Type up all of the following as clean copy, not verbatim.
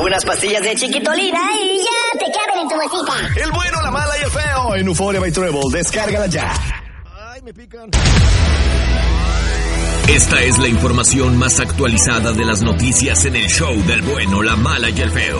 Unas pastillas de Chiquitolina y ya te caben en tu bolsita. El bueno, la mala y el feo en Euphoria by Treble. Descárgala ya. Ay, me pican. Esta es la información más actualizada de las noticias en el show del bueno, la mala y el feo.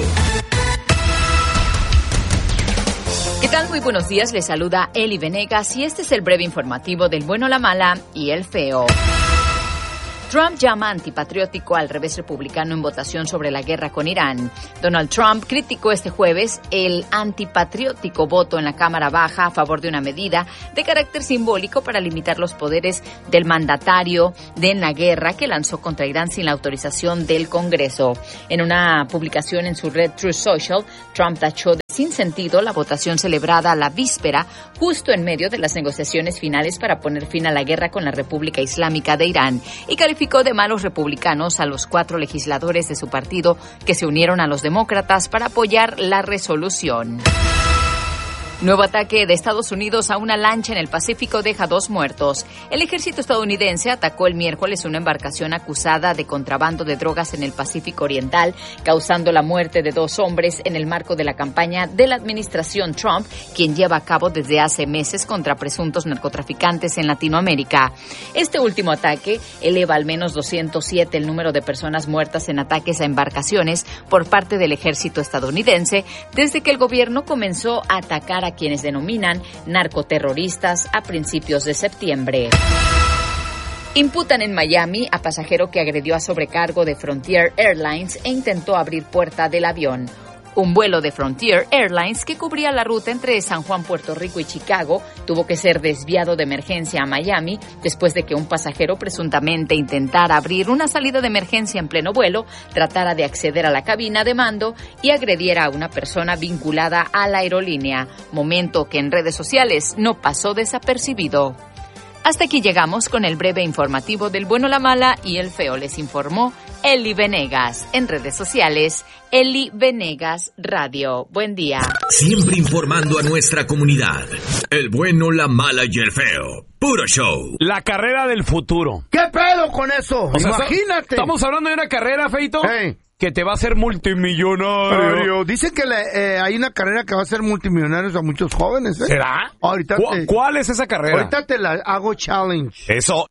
¿Qué tal? Muy buenos días, les saluda Eli Venegas y este es el breve informativo del bueno, la mala y el feo. Trump llama antipatriótico al revés republicano en votación sobre la guerra con Irán. Donald Trump criticó este jueves el antipatriótico voto en la Cámara Baja a favor de una medida de carácter simbólico para limitar los poderes del mandatario en la guerra que lanzó contra Irán sin la autorización del Congreso. En una publicación en su red Truth Social, Trump tachó de sin sentido la votación celebrada a la víspera, justo en medio de las negociaciones finales para poner fin a la guerra con la República Islámica de Irán, y calificó de malos republicanos a los 4 legisladores de su partido que se unieron a los demócratas para apoyar la resolución. Nuevo ataque de Estados Unidos a una lancha en el Pacífico deja 2 muertos. El ejército estadounidense atacó el miércoles una embarcación acusada de contrabando de drogas en el Pacífico Oriental, causando la muerte de 2 hombres en el marco de la campaña de la administración Trump, quien lleva a cabo desde hace meses contra presuntos narcotraficantes en Latinoamérica. Este último ataque eleva al menos 207 el número de personas muertas en ataques a embarcaciones por parte del ejército estadounidense desde que el gobierno comenzó a atacar a quienes denominan narcoterroristas a principios de septiembre. Imputan en Miami a pasajero que agredió a sobrecargo de Frontier Airlines e intentó abrir puerta del avión. Un vuelo de Frontier Airlines que cubría la ruta entre San Juan, Puerto Rico y Chicago tuvo que ser desviado de emergencia a Miami después de que un pasajero presuntamente intentara abrir una salida de emergencia en pleno vuelo, tratara de acceder a la cabina de mando y agrediera a una persona vinculada a la aerolínea, momento que en redes sociales no pasó desapercibido. Hasta aquí llegamos con el breve informativo del bueno, la mala y el feo. Les informó Eli Venegas. En redes sociales, Eli Venegas Radio. Buen día. Siempre informando a nuestra comunidad. El bueno, la mala y el feo. Puro show. La carrera del futuro. ¿Qué pedo con eso? O sea, imagínate. Estamos hablando de una carrera, Feito, hey, que te va a hacer multimillonario. Dicen que hay una carrera que va a hacer multimillonarios a muchos jóvenes, ¿eh? ¿Será? Ahorita ¿Cuál es esa carrera? Ahorita te la hago challenge. Eso,